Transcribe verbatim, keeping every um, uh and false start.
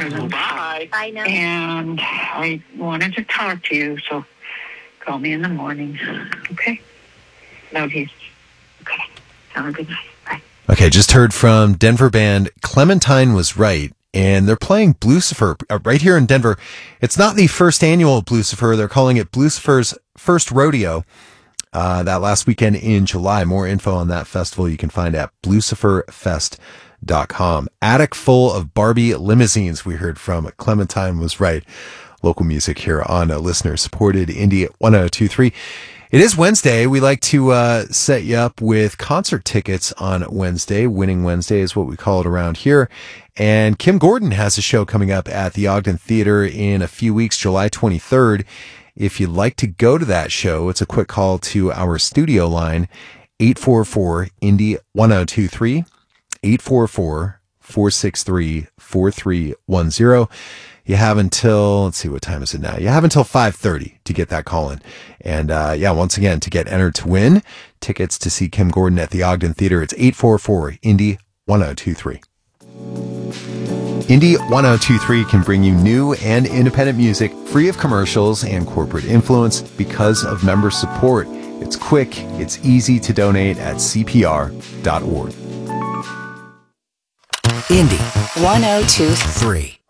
present. Bye. Bye now. And I wanted to talk to you, so call me in the morning. Okay? Love you. Okay. Have a good night. Bye. Okay, just heard from Denver band Clementine Was Right, and they're playing Blucifer uh, right here in Denver. It's not the first annual Blucifer. They're calling it Blucifer's First Rodeo. Uh, that last weekend in July. More info on that festival you can find at blucifer fest dot com. Attic full of Barbie limousines, we heard from Clementine Was Right. Local music here on a listener-supported Indie one oh two three. It is Wednesday. We like to uh, set you up with concert tickets on Wednesday. Winning Wednesday is what we call it around here. And Kim Gordon has a show coming up at the Ogden Theater in a few weeks, July twenty-third. If you'd like to go to that show, it's a quick call to our studio line, eight four four, Indie one oh two three, eight four four, four six three, four three one zero. You have until, let's see, what time is it now? You have until five thirty to get that call in. And, uh, yeah, once again, to get entered to win tickets to see Kim Gordon at the Ogden Theater, it's eight four four, Indie one oh two three. Indie one oh two three can bring you new and independent music free of commercials and corporate influence because of member support. It's quick, it's easy to donate at c p r dot org. Indie one oh two three.